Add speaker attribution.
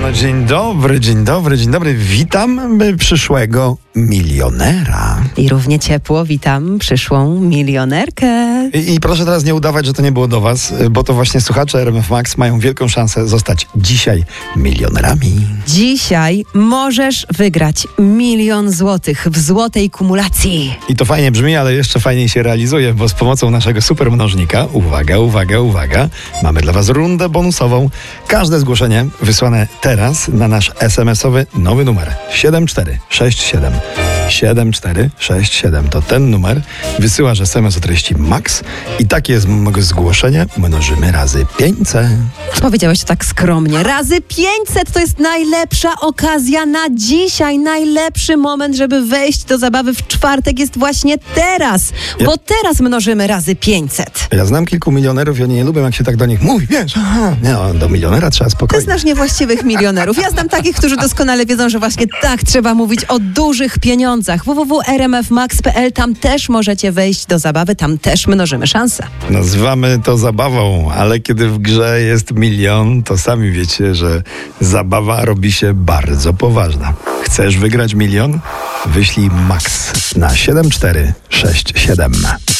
Speaker 1: No dzień dobry, dzień dobry, dzień dobry. Witam przyszłego milionera.
Speaker 2: I równie ciepło witam przyszłą milionerkę.
Speaker 1: I proszę teraz nie udawać, że to nie było do was, bo to właśnie słuchacze RMF Max mają wielką szansę zostać dzisiaj milionerami.
Speaker 2: Dzisiaj możesz wygrać 1 000 000 złotych w złotej kumulacji.
Speaker 1: I to fajnie brzmi, ale jeszcze fajniej się realizuje, bo z pomocą naszego super mnożnika, uwaga, mamy dla was rundę bonusową. Każde zgłoszenie wysłane teraz na nasz SMS-owy nowy numer 7467. 7467 to ten numer. Wysyłasz SMS o treści MAX i takie jest zgłoszenie mnożymy razy 500.
Speaker 2: Powiedziałeś to tak skromnie. Razy 500 to jest najlepsza okazja na dzisiaj. Najlepszy moment, żeby wejść do zabawy w czwartek jest właśnie teraz. Bo teraz mnożymy razy 500.
Speaker 1: Ja znam kilku milionerów i oni nie lubią, jak się tak do nich mówi. Wiesz, nie, do milionera trzeba
Speaker 2: Ty
Speaker 1: spokojnie.
Speaker 2: znasz niewłaściwych milionerów. Ja znam takich, którzy doskonale wiedzą, że właśnie tak trzeba mówić o dużych pieniądzach. www.rmfmax.pl. Tam też możecie wejść do zabawy, tam też mnożymy szanse.
Speaker 1: Nazywamy to zabawą, ale kiedy w grze jest milion, to sami wiecie, że zabawa robi się bardzo poważna. Chcesz wygrać 1 000 000? Wyślij MAX na 7467.